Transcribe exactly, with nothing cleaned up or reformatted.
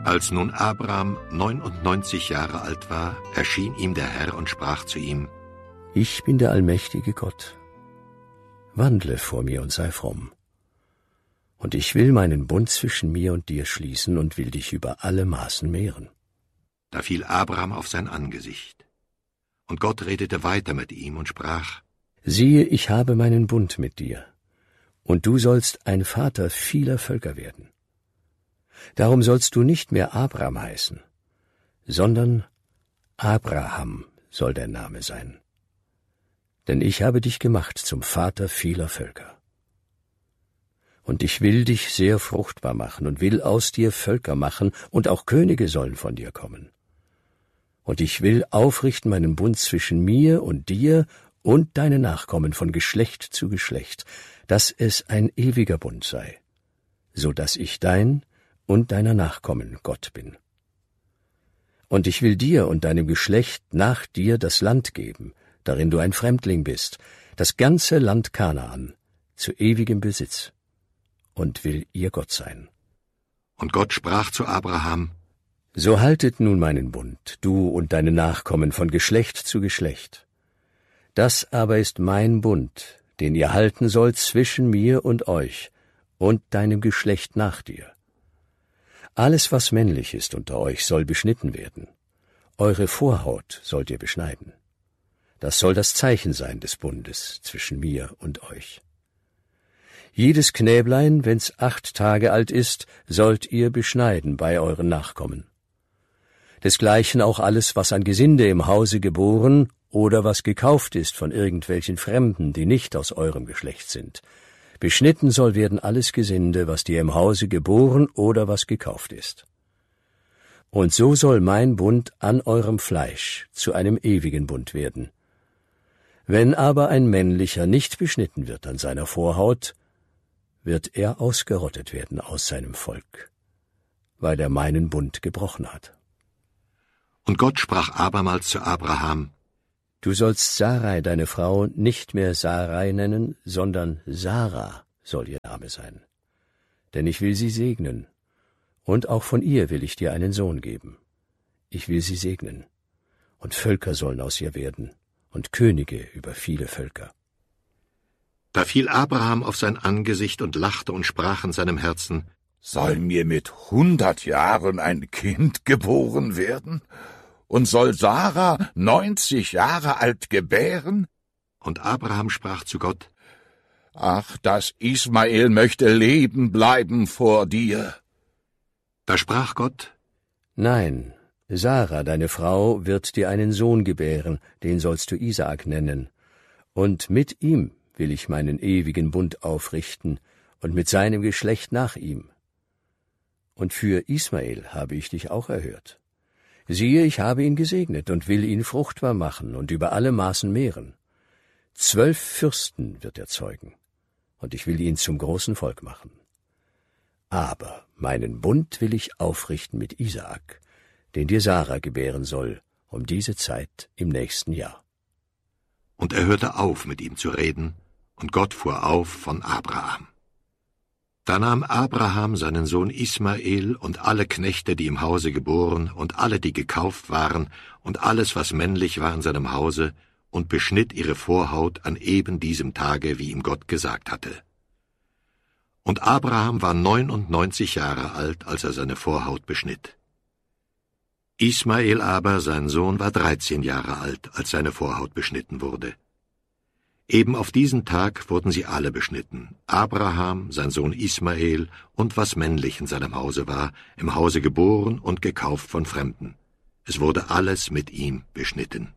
Als nun Abraham neunundneunzig Jahre alt war, erschien ihm der Herr und sprach zu ihm: Ich bin der allmächtige Gott. Wandle vor mir und sei fromm. Und ich will meinen Bund zwischen mir und dir schließen und will dich über alle Maßen mehren. Da fiel Abraham auf sein Angesicht. Und Gott redete weiter mit ihm und sprach: Siehe, ich habe meinen Bund mit dir, und du sollst ein Vater vieler Völker werden. Darum sollst du nicht mehr Abraham heißen, sondern Abraham soll dein Name sein. Denn ich habe dich gemacht zum Vater vieler Völker. Und ich will dich sehr fruchtbar machen und will aus dir Völker machen, und auch Könige sollen von dir kommen. Und ich will aufrichten meinen Bund zwischen mir und dir und deine Nachkommen von Geschlecht zu Geschlecht, dass es ein ewiger Bund sei, so dass ich dein und deiner Nachkommen Gott bin. Und ich will dir und deinem Geschlecht nach dir das Land geben, darin du ein Fremdling bist, das ganze Land Kanaan, zu ewigem Besitz, und will ihr Gott sein. Und Gott sprach zu Abraham: So haltet nun meinen Bund, du und deine Nachkommen von Geschlecht zu Geschlecht. Das aber ist mein Bund, den ihr halten sollt zwischen mir und euch und deinem Geschlecht nach dir. Alles, was männlich ist unter euch, soll beschnitten werden. Eure Vorhaut sollt ihr beschneiden. Das soll das Zeichen sein des Bundes zwischen mir und euch. Jedes Knäblein, wenn's acht Tage alt ist, sollt ihr beschneiden bei euren Nachkommen. Desgleichen auch alles, was an Gesinde im Hause geboren oder was gekauft ist von irgendwelchen Fremden, die nicht aus eurem Geschlecht sind. Beschnitten soll werden alles Gesinde, was dir im Hause geboren oder was gekauft ist. Und so soll mein Bund an eurem Fleisch zu einem ewigen Bund werden. Wenn aber ein männlicher nicht beschnitten wird an seiner Vorhaut, wird er ausgerottet werden aus seinem Volk, weil er meinen Bund gebrochen hat. Und Gott sprach abermals zu Abraham: Du sollst Sarai, deine Frau, nicht mehr Sarai nennen, sondern Sarah soll ihr Name sein. Denn ich will sie segnen, und auch von ihr will ich dir einen Sohn geben. Ich will sie segnen, und Völker sollen aus ihr werden, und Könige über viele Völker. Da fiel Abraham auf sein Angesicht und lachte und sprach in seinem Herzen: Soll mir mit hundert Jahren ein Kind geboren werden? Und soll Sarah neunzig Jahre alt gebären? Und Abraham sprach zu Gott: Ach, dass Ismael möchte leben bleiben vor dir. Da sprach Gott: Nein, Sarah, deine Frau, wird dir einen Sohn gebären, den sollst du Isaak nennen. Und mit ihm will ich meinen ewigen Bund aufrichten, und mit seinem Geschlecht nach ihm. Und für Ismael habe ich dich auch erhört. Siehe, ich habe ihn gesegnet und will ihn fruchtbar machen und über alle Maßen mehren. Zwölf Fürsten wird er zeugen, und ich will ihn zum großen Volk machen. Aber meinen Bund will ich aufrichten mit Isaak, den dir Sarah gebären soll, um diese Zeit im nächsten Jahr. Und er hörte auf, mit ihm zu reden, und Gott fuhr auf von Abraham. Da nahm Abraham seinen Sohn Ismael und alle Knechte, die im Hause geboren, und alle, die gekauft waren, und alles, was männlich war in seinem Hause, und beschnitt ihre Vorhaut an eben diesem Tage, wie ihm Gott gesagt hatte. Und Abraham war neunundneunzig Jahre alt, als er seine Vorhaut beschnitt. Ismael aber, sein Sohn, war dreizehn Jahre alt, als seine Vorhaut beschnitten wurde. Eben auf diesen Tag wurden sie alle beschnitten, Abraham, sein Sohn Ismael und was männlich in seinem Hause war, im Hause geboren und gekauft von Fremden. Es wurde alles mit ihm beschnitten.